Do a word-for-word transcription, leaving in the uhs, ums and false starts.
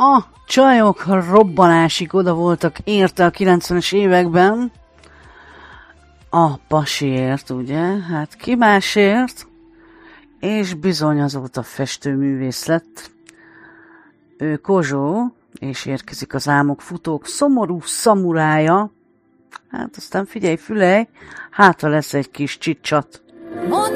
A csajok robbanásig oda voltak érte a kilencvenes években. A pasiért, ugye? Hát ki másért? És bizony azóta festőművész lett. Ő Kozsó, és érkezik az Álmok futók szomorú szamurája. Hát aztán figyelj, fülej, hátra lesz egy kis csicsat.